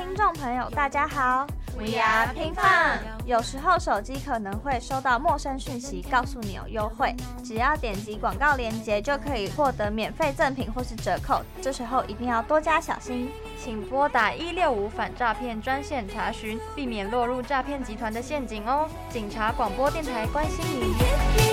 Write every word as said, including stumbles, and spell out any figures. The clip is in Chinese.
听众朋友，大家好 ，We are 拼放。 有时候手机可能会收到陌生讯息，告诉你有优惠，只要点击广告链接就可以获得免费赠品或是折扣，这时候一定要多加小心， 请拨打一六五反诈骗专线查询，避免落入诈骗集团的陷阱哦。警察广播电台关心您。